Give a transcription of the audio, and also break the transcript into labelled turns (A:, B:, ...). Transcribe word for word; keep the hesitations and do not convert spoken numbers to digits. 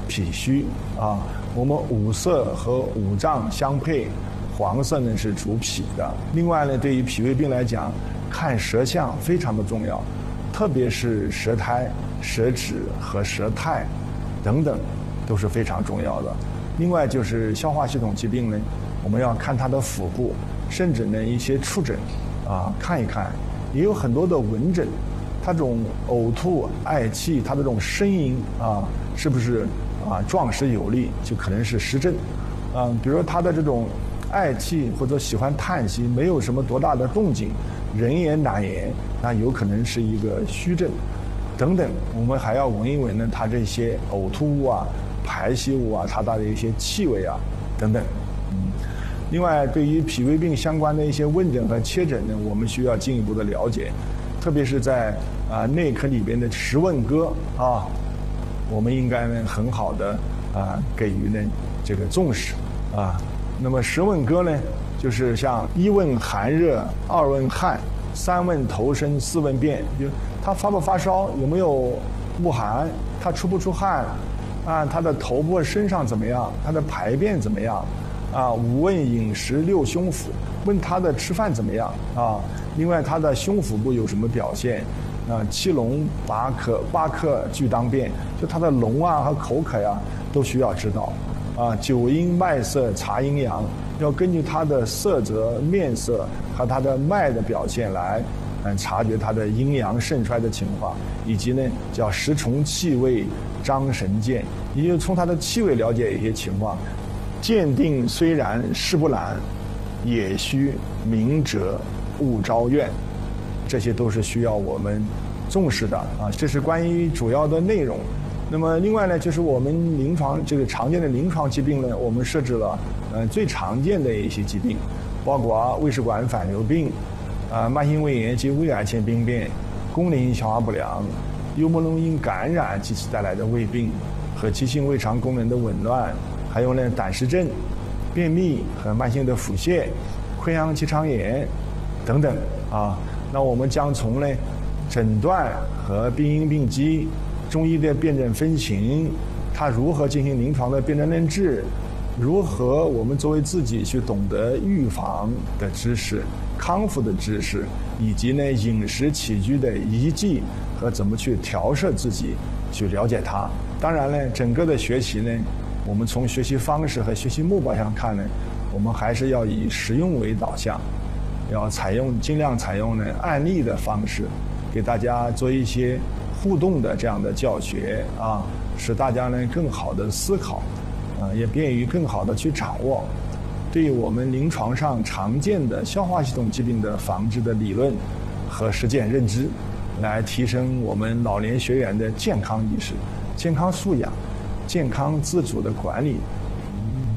A: 脾虚啊。我们五色和五脏相配，黄色呢是主脾的。另外呢，对于脾胃病来讲，看舌象非常的重要，特别是舌苔、舌质和舌苔等等都是非常重要的。另外就是消化系统疾病呢，我们要看它的腹部，甚至呢一些触诊啊看一看，也有很多的闻诊，它这种呕吐、嗳气，它的这种声音啊，是不是啊壮实有力，就可能是湿症。啊，比如说它的这种嗳气或者喜欢叹息，没有什么多大的动静，人言懒言，那有可能是一个虚症，等等。我们还要闻一闻呢，它这些呕吐物啊、排泄物啊，它的一些气味啊，等等。嗯，另外，对于脾胃病相关的一些问诊和切诊呢，我们需要进一步的了解，特别是在啊内科里边的十问歌啊，我们应该呢很好的啊给予呢这个重视啊。那么十问歌呢，就是像一问寒热，二问汗，三问头身，四问便，就他发不发烧，有没有恶寒，他出不出汗，啊，他的头部身上怎么样，他的排便怎么样，啊，五问饮食，六胸腹，问他的吃饭怎么样啊，另外他的胸腹部有什么表现，啊，七聋八渴，八渴俱当辨，就他的聋啊和口渴呀、啊、都需要知道。啊，九阴脉色查阴阳，要根据他的色泽、面色和他的脉的表现来，嗯，察觉他的阴阳盛衰的情况，以及呢叫十重气味张神鉴，也就是从他的气味了解一些情况。鉴定虽然事不懒，也须明哲勿招怨，这些都是需要我们重视的啊。这是关于主要的内容。那么另外呢，就是我们临床这个常见的临床疾病呢，我们设置了呃最常见的一些疾病，包括胃食管反流病、啊、慢性胃炎及胃癌前病变、功能性消化不良、幽门螺因感染及其带来的胃病和急性胃肠功能的紊乱，还有呢胆石症、便秘和慢性的腹泻、溃疡结肠炎等等啊。那我们将从呢诊断和病因病机、中医的辨证分型，它如何进行临床的辨证论治，如何我们作为自己去懂得预防的知识、康复的知识，以及呢饮食起居的宜忌和怎么去调摄自己，去了解它。当然呢，整个的学习呢，我们从学习方式和学习目标上看呢，我们还是要以实用为导向，要采用尽量采用呢案例的方式，给大家做一些互动的这样的教学啊，使大家呢更好的思考，啊，也便于更好的去掌握对于我们临床上常见的消化系统疾病的防治的理论和实践认知，来提升我们老年学员的健康意识、健康素养、健康自主的管理